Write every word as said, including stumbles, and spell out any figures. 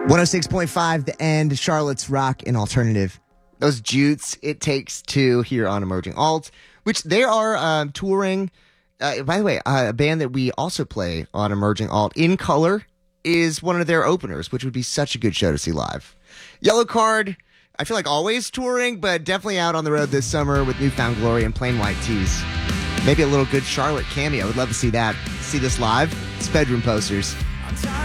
one oh six point five The End, Charlotte's Rock and Alternative. Those Jutes, It Takes Two here on Emerging Alt, which they are uh, touring. Uh, by the way, uh, a band that we also play on Emerging Alt, In Color, is one of their openers, which would be such a good show to see live. Yellow Card, I feel like always touring, but definitely out on the road this summer with Newfound Glory and Plain White Tees. Maybe a little Good Charlotte cameo. I would love to see that. See this live. It's Bedroom Posters.